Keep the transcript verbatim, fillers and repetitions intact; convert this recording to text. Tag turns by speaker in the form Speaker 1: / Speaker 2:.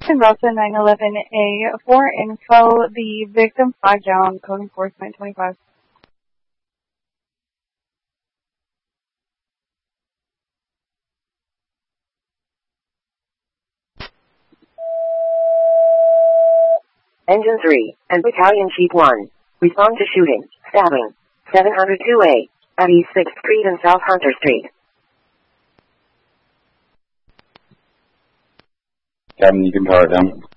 Speaker 1: And Delta nine eleven A for info, the victim flagged down, code enforcement twenty-five.
Speaker 2: Engine three and Battalion Chief one. Respond to shooting, stabbing, seven oh two A at East sixth Street and South Hunter Street.
Speaker 3: Captain, you can power it down.